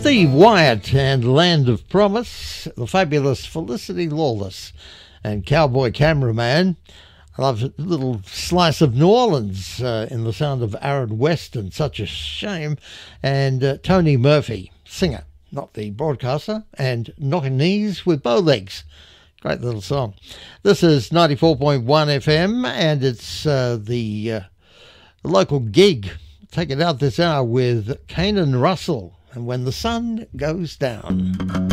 Steve Wyatt and Land of Promise, the fabulous Felicity Lawless and Cowboy Cameraman. I love a little slice of New Orleans in the sound of Aaron Weston, Such a Shame, and Tony Murphy, singer, not the broadcaster, and Knocking Knees with Bow Legs. Great little song. This is 94.1 FM, and it's the local gig. Take it out this hour with Kane and Russell, and When the Sun Goes Down.